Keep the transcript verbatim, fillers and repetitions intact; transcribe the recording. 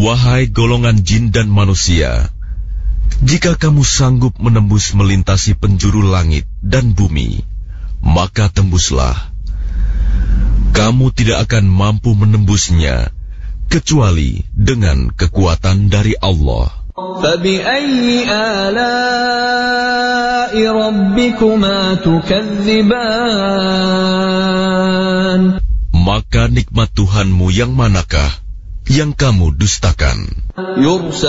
Wahai golongan jin dan manusia, jika kamu sanggup menembus melintasi penjuru langit dan bumi, maka tembuslah. Kamu tidak akan mampu menembusnya kecuali dengan kekuatan dari Allah. فَبِأَيِّ آلَاءِ رَبِّكُمَا تُكَذِّبَانِ Maka nikmat Tuhanmu yang manakah yang kamu dustakan?